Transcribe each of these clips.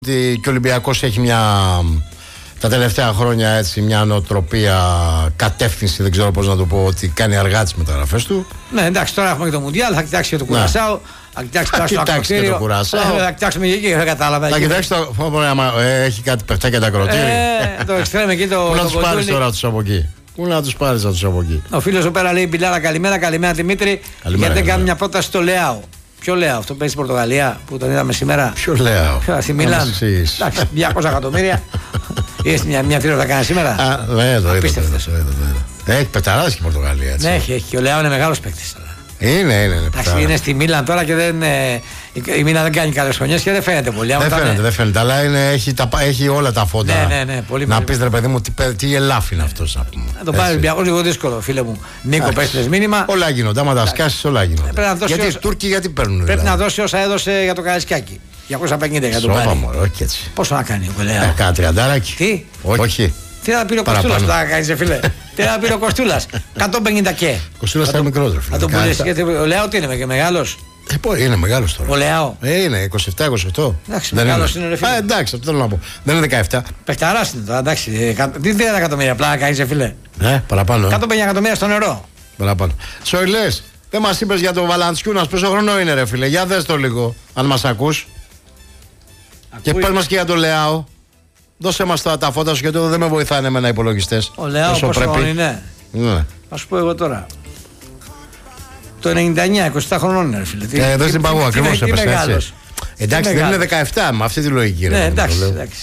Ότι και ο Ολυμπιακός έχει τα τελευταία χρόνια έτσι μια νοοτροπία, κατεύθυνση, δεν ξέρω πώς να το πω, ότι κάνει αργά τις μεταγραφές του. Ναι, εντάξει, τώρα έχουμε και το Μουντιάλ, θα κοιτάξει και το Κουρασάο. Θα κοιτάξει και το Κουρασάο. Θα κοιτάξουμε και εκεί, δεν κατάλαβα. Θα κοιτάξει το. Έχει κάτι παιχτάκια τα κροτήρια. Το εξτρέμ εκεί το. Πού να τους πάρεις τώρα τους από εκεί. Πού να τους πάρεις από εκεί. Ο φίλος εδώ πέρα λέει Μπιλάρα, καλημέρα Δημήτρη. Γιατί δεν κάνει μια πρόταση στο Λεάο. Ποιο Λεάο, αυτό παίζει στην Πορτογαλία που τον είδαμε σήμερα. Ποιο Λεάο. Στη Μιλάν. Εντάξει, 200 εκατομμύρια. Είδες μια φίλο θα κάνει σήμερα. Ναι, το είδα. Έχει πεταράδες και η Πορτογαλία. Ναι, έχει. Και ο Λεάο είναι μεγάλος παίκτης. Είναι. Εντάξει, είναι στη Μίλαν τώρα και δεν. Η Μίλαν δεν κάνει καλές χρονιές και δεν φαίνεται πολύ. Δεν φαίνεται, αλλά έχει όλα τα φώτα. Ναι, πολύ. Να πεις ρε παιδί μου, τι ελάφι είναι αυτός. Να το πάρει ο Ολυμπιακός λίγο δύσκολο, φίλε μου. Νίκο, πες μήνυμα. Όλα γίνονται. Άμα τα σκάσεις, όλα γίνονται. Γιατί οι Τούρκοι γιατί παίρνουν. Πρέπει να δώσει όσα έδωσε για το Καραϊσκάκι. 250 για τον Πάρη. Όχι έτσι. Πόσο να κάνει ο Λεάο. Κάνα τριαντάρακι. Τι. Όχι. Τι θα πει ο Κοστούλας που θα κάνει, φίλε. Τι θα πει ο Κοστούλας. 150 και. Κοστούλας θα είναι μικρότερο. Θα τον πουλήσει γιατί ο Λεάο τι είναι και μεγάλος. Είναι μεγάλος τώρα. Ο Λεάο. Είναι 27-28. Εντάξει, μεγάλος είναι ρε φίλε. Εντάξει, αυτό θέλω να πω. Δεν είναι 17. Πεχταράς είναι τώρα, εντάξει. Τι 30 εκατομμύρια απλά κάνεις, φίλε. Ναι, παραπάνω. 150 εκατομμύρια στο νερό. Παραπάνω. Σοηλές, δεν μας είπες για τον Βαλαντσιούνας πόσο χρόνο είναι, ρε φίλε. Για δες το λίγο, αν μας ακούς. Και πες μας και για τον Λεάο. Δώσε μας τα φώτα σου γιατί δεν με βοηθάνε εμένα οι υπολογιστές. Ο Λεάο πόσο χρόνο είναι. Ναι. Θα σου πω εγώ τώρα. Το 99, 27 χρονών είναι, ρε φίλε. Δεν στην παγώ, ακριβώς έπεσε έτσι. Εντάξει, δεν είναι 17 με αυτή τη λογική. Ναι, εντάξει.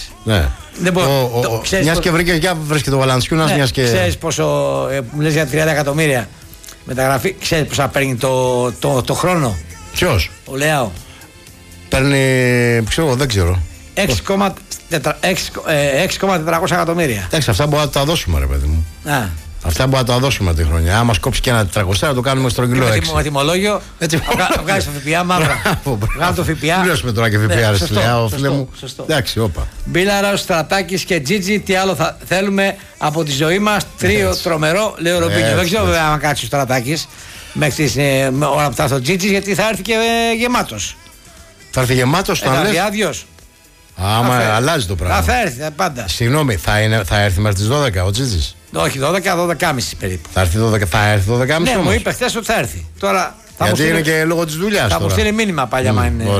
Μιας και βρήκε το Βαλαντσιούνας, μιας και. Ξέρεις πόσο. Μου λες για 30 εκατομμύρια μεταγραφή, ξέρεις πόσα παίρνει το χρόνο. Ποιος? Ο Λεάο. Παίρνει. Ξέρω, δεν ξέρω. 6,400 εκατομμύρια. Εντάξει, αυτά μπορούμε να τα δώσουμε, ρε παιδί μου. Αυτά μπορούμε να τα δώσουμε τη χρονιά. Άμα σκόψει και ένα 400, να το κάνουμε στρογγυλό έξι. Με τιμολόγιο. Βγάζει το ΦΠΑ μαύρα. Βγάζει το ΦΠΑ. Πληρώσουμε τώρα και ΦΠΑ, ρε Λεάο, φίλε μου. Εντάξει, όπα. Μπίλαρα, Στρατάκης και Τζίτζι, τι άλλο θα θέλουμε από τη ζωή μας. Τρίο τρομερό, λέει ο Ρομπίνιο. Δεν ξέρω βέβαια αν κάτσει ο Στρατάκης μέχρι την ώρα που θα έρθει ο Τζίτζι, γιατί θα έρθει και γεμάτος. Θα έρθει γεμάτος, θα έρθει άδειος. Άμα αλλάζει το πράγμα. Θα έρθει πάντα. Συγγνώμη, θα έρθει μέχρι τις 12 ο Τζίτζης. Όχι, 12-12.30 περίπου. Θα έρθει 12.30. Ναι, μου είπε χθες ότι θα έρθει. Τώρα γιατί είναι και λόγω της δουλειάς. Θα μου στείλει μήνυμα πάλι άμα είναι.